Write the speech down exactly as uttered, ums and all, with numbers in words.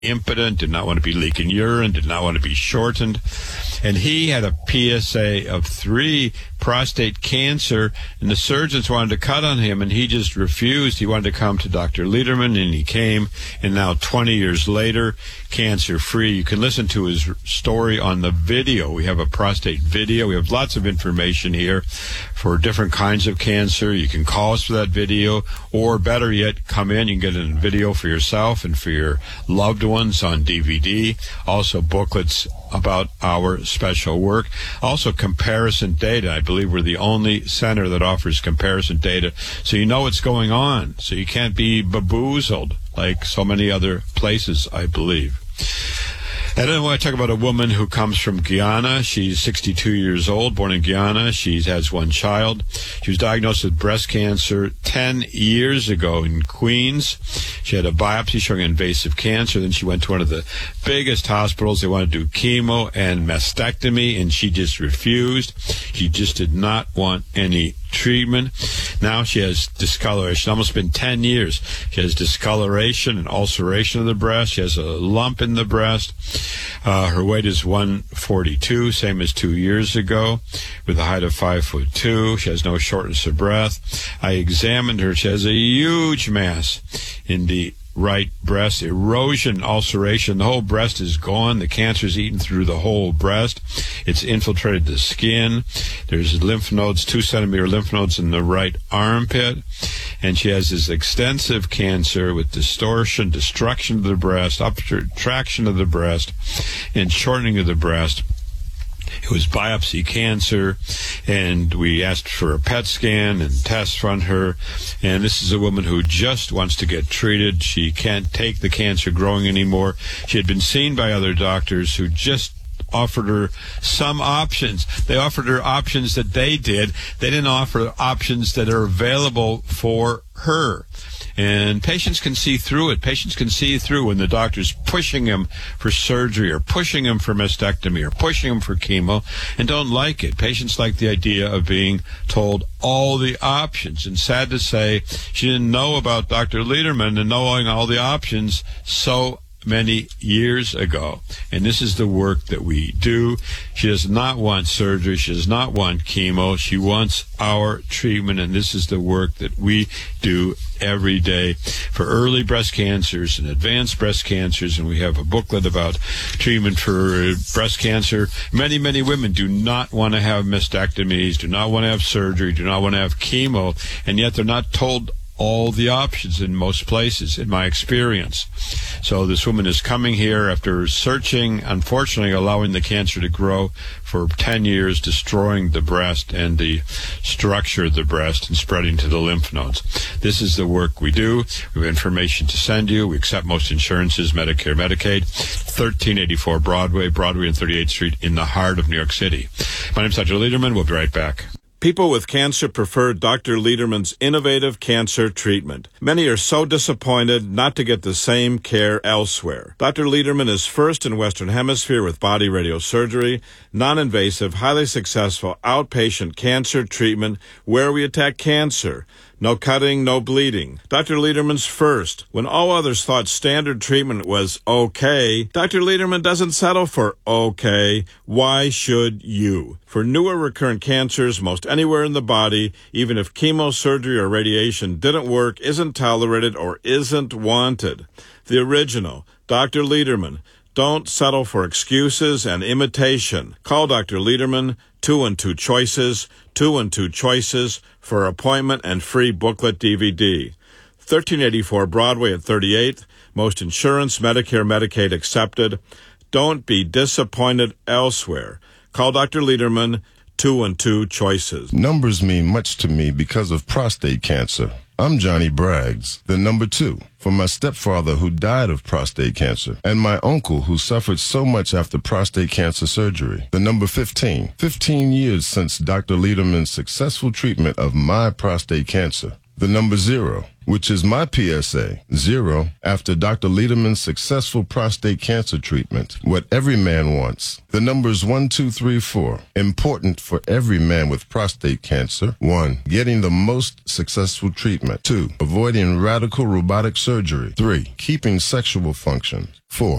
impotent, did not want to be leaking urine, did not want to be shortened. And he had a P S A of three, prostate cancer, and the surgeons wanted to cut on him, and he just refused. He wanted to come to Doctor Lederman, and he came, and now twenty years later, cancer-free. You can listen to his story on the video. We have a prostate video. We have lots of information here for different kinds of cancer. You can call us for that video, or better yet, come in. You can get a video for yourself and for your loved ones on D V D. Also, booklets about our special work. Also, comparison data. I believe we're the only center that offers comparison data, so you know what's going on, so you can't be bamboozled like so many other places, I believe. And then I want to talk about a woman who comes from Guyana. She's sixty-two years old, born in Guyana. She has one child. She was diagnosed with breast cancer ten years ago in Queens. She had a biopsy showing invasive cancer. Then she went to one of the biggest hospitals. They wanted to do chemo and mastectomy, and she just refused. She just did not want any treatment. Now she has discoloration. Almost been ten years. She has discoloration and ulceration of the breast. She has a lump in the breast. Uh, her weight is one forty-two, same as two years ago, with a height of five foot two. She has no shortness of breath. I examined her. She has a huge mass in the right breast, erosion, ulceration. The whole breast is gone. The cancer's eaten through the whole breast. It's infiltrated the skin. There's lymph nodes, two centimeter lymph nodes in the right armpit. And she has this extensive cancer with distortion, destruction of the breast, obstruction of the breast, and shortening of the breast. It was biopsy cancer, and we asked for a P E T scan and tests on her. And this is a woman who just wants to get treated. She can't take the cancer growing anymore. She had been seen by other doctors who just offered her some options. They offered her options that they did. They didn't offer options that are available for her. And patients can see through it. Patients can see through when the doctor's pushing him for surgery or pushing him for mastectomy or pushing him for chemo and don't like it. Patients like the idea of being told all the options. And sad to say, she didn't know about Doctor Lederman and knowing all the options so many years ago. And this is the work that we do. She does not want surgery. She does not want chemo. She wants our treatment, and this is the work that we do every day for early breast cancers and advanced breast cancers. And we have a booklet about treatment for breast cancer. Many, many women do not want to have mastectomies, do not want to have surgery, do not want to have chemo, and yet they're not told all the options in most places, in my experience. So this woman is coming here after searching, unfortunately allowing the cancer to grow for ten years, destroying the breast and the structure of the breast and spreading to the lymph nodes. This is the work we do. We have information to send you. We accept most insurances, Medicare, Medicaid, thirteen eighty-four Broadway, Broadway and thirty-eighth Street in the heart of New York City. My name is Doctor Lederman. We'll be right back. People with cancer prefer Doctor Lederman's innovative cancer treatment. Many are so disappointed not to get the same care elsewhere. Doctor Lederman is first in Western Hemisphere with body radiosurgery, non-invasive, highly successful outpatient cancer treatment where we attack cancer. No cutting, no bleeding. Doctor Lederman's first. When all others thought standard treatment was okay, Doctor Lederman doesn't settle for okay. Why should you? For newer recurrent cancers, most anywhere in the body, even if chemosurgery or radiation didn't work, isn't tolerated, or isn't wanted. The original, Doctor Lederman. Don't settle for excuses and imitation. Call Doctor Lederman, two and two choices, two and two choices, for appointment and free booklet D V D. thirteen eighty-four Broadway at thirty-eighth. Most insurance, Medicare, Medicaid accepted. Don't be disappointed elsewhere. Call Doctor Lederman, two and two choices. Numbers mean much to me because of prostate cancer. I'm Johnny Braggs, the number two, for my stepfather who died of prostate cancer, and my uncle who suffered so much after prostate cancer surgery. The number fifteen, fifteen years since Doctor Lederman's successful treatment of my prostate cancer. The number zero, which is my P S A. Zero, after Doctor Lederman's successful prostate cancer treatment. What every man wants. The numbers one, two, three, four. Important for every man with prostate cancer. One, getting the most successful treatment. Two, avoiding radical robotic surgery. Three, keeping sexual function. Four,